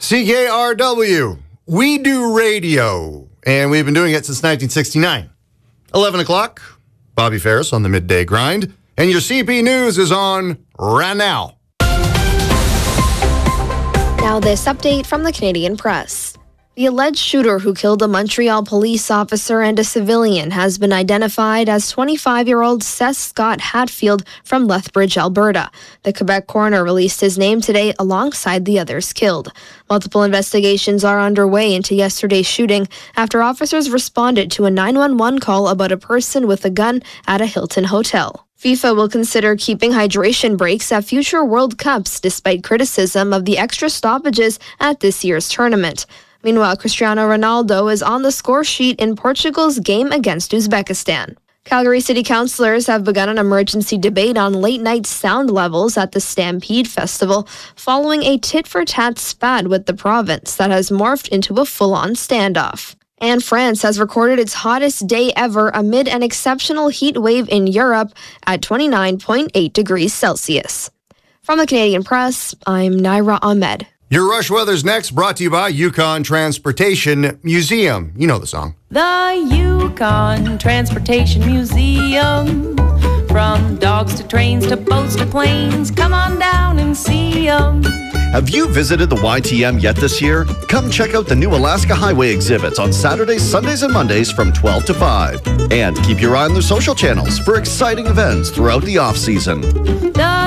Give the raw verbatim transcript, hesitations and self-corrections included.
C K R W. We do radio, and we've been doing it since nineteen sixty-nine. eleven o'clock, Bobby Ferris on the Midday Grind, and your C P News is on right now. Now this update from the Canadian Press. The alleged shooter who killed a Montreal police officer and a civilian has been identified as twenty-five-year-old Seth Scott Hatfield from Lethbridge, Alberta. The Quebec coroner released his name today alongside the others killed. Multiple investigations are underway into yesterday's shooting after officers responded to a nine one one call about a person with a gun at a Hilton hotel. FIFA will consider keeping hydration breaks at future World Cups despite criticism of the extra stoppages at this year's tournament. Meanwhile, Cristiano Ronaldo is on the score sheet in Portugal's game against Uzbekistan. Calgary City Councillors have begun an emergency debate on late-night sound levels at the Stampede Festival following a tit-for-tat spat with the province that has morphed into a full-on standoff. And France has recorded its hottest day ever amid an exceptional heat wave in Europe at twenty-nine point eight degrees Celsius. From the Canadian Press, I'm Naira Ahmed. Your Rush Weather's next, brought to you by Yukon Transportation Museum. You know the song. The Yukon Transportation Museum. From dogs to trains to boats to planes, come on down and see them. Have you visited the Y T M yet this year? Come check out the new Alaska Highway exhibits on Saturdays, Sundays, and Mondays from twelve to five. And keep your eye on their social channels for exciting events throughout the off-season. The